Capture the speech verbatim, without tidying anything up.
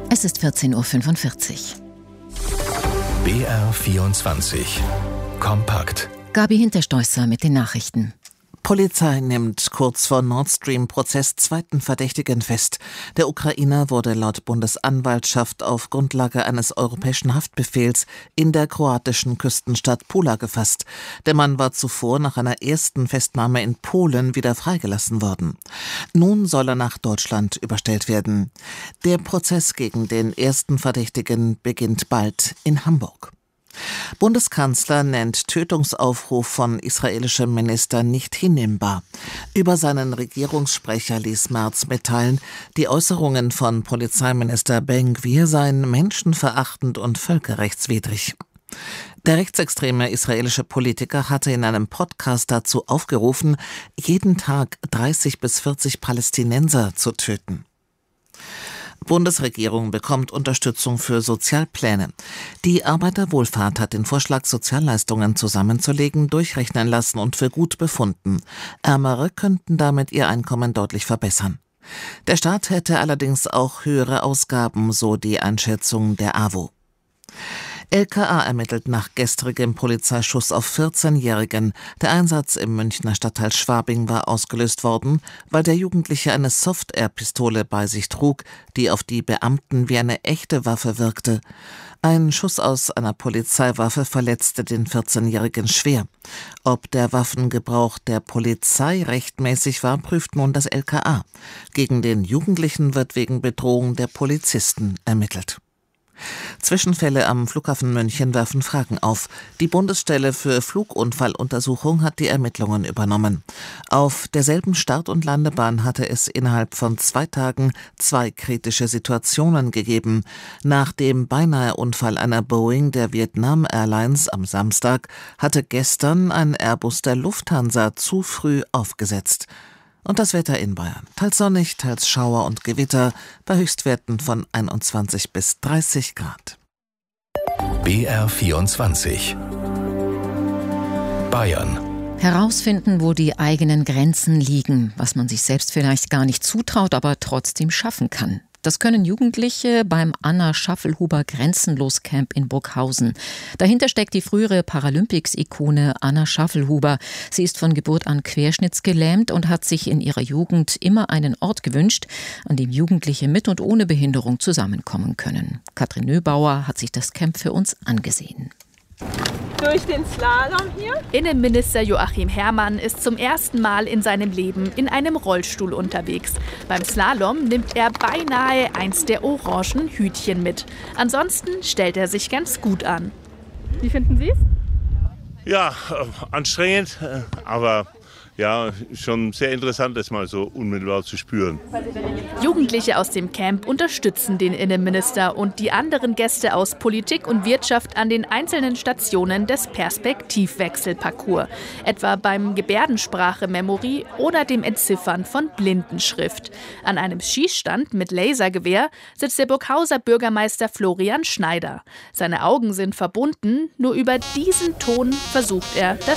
Es ist vierzehn Uhr fünfundvierzig. B R vierundzwanzig. Kompakt. Gabi Hinterstoisser mit den Nachrichten. Polizei nimmt kurz vor Nord Stream-Prozess zweiten Verdächtigen fest. Der Ukrainer wurde laut Bundesanwaltschaft auf Grundlage eines europäischen Haftbefehls in der kroatischen Küstenstadt Pula gefasst. Der Mann war zuvor nach einer ersten Festnahme in Polen wieder freigelassen worden. Nun soll er nach Deutschland überstellt werden. Der Prozess gegen den ersten Verdächtigen beginnt bald in Hamburg. Bundeskanzler nennt Tötungsaufruf von israelischem Minister nicht hinnehmbar. Über seinen Regierungssprecher ließ Merz mitteilen, die Äußerungen von Polizeiminister Ben-Gvir seien menschenverachtend und völkerrechtswidrig. Der rechtsextreme israelische Politiker hatte in einem Podcast dazu aufgerufen, jeden Tag dreißig bis vierzig Palästinenser zu töten. Bundesregierung bekommt Unterstützung für Sozialpläne. Die Arbeiterwohlfahrt hat den Vorschlag, Sozialleistungen zusammenzulegen, durchrechnen lassen und für gut befunden. Ärmere könnten damit ihr Einkommen deutlich verbessern. Der Staat hätte allerdings auch höhere Ausgaben, so die Einschätzung der A W O. L K A ermittelt nach gestrigem Polizeischuss auf vierzehnjährigen. Der Einsatz im Münchner Stadtteil Schwabing war ausgelöst worden, weil der Jugendliche eine Soft-Air-Pistole bei sich trug, die auf die Beamten wie eine echte Waffe wirkte. Ein Schuss aus einer Polizeiwaffe verletzte den vierzehnjährigen schwer. Ob der Waffengebrauch der Polizei rechtmäßig war, prüft nun das L K A. Gegen den Jugendlichen wird wegen Bedrohung der Polizisten ermittelt. Zwischenfälle am Flughafen München werfen Fragen auf. Die Bundesstelle für Flugunfalluntersuchung hat die Ermittlungen übernommen. Auf derselben Start- und Landebahn hatte es innerhalb von zwei Tagen zwei kritische Situationen gegeben. Nach dem Beinahe-Unfall einer Boeing der Vietnam Airlines am Samstag hatte gestern ein Airbus der Lufthansa zu früh aufgesetzt. Und das Wetter in Bayern. Teils sonnig, teils Schauer und Gewitter bei Höchstwerten von einundzwanzig bis dreißig Grad. B R vierundzwanzig. Bayern. Herausfinden, wo die eigenen Grenzen liegen, was man sich selbst vielleicht gar nicht zutraut, aber trotzdem schaffen kann. Das können Jugendliche beim Anna Schaffelhuber Grenzenlos Camp in Burghausen. Dahinter steckt die frühere Paralympics-Ikone Anna Schaffelhuber. Sie ist von Geburt an querschnittsgelähmt und hat sich in ihrer Jugend immer einen Ort gewünscht, an dem Jugendliche mit und ohne Behinderung zusammenkommen können. Katrin Nöbauer hat sich das Camp für uns angesehen. Durch den Slalom hier. Innenminister Joachim Herrmann ist zum ersten Mal in seinem Leben in einem Rollstuhl unterwegs. Beim Slalom nimmt er beinahe eins der orangen Hütchen mit. Ansonsten stellt er sich ganz gut an. Wie finden Sie es? Ja, äh, anstrengend, äh, aber ja, schon sehr interessant, das mal so unmittelbar zu spüren. Jugendliche aus dem Camp unterstützen den Innenminister und die anderen Gäste aus Politik und Wirtschaft an den einzelnen Stationen des Perspektivwechselparcours, etwa beim Gebärdensprache-Memory oder dem Entziffern von Blindenschrift. An einem Schießstand mit Lasergewehr sitzt der Burghauser Bürgermeister Florian Schneider. Seine Augen sind verbunden, nur über diesen Ton versucht er, das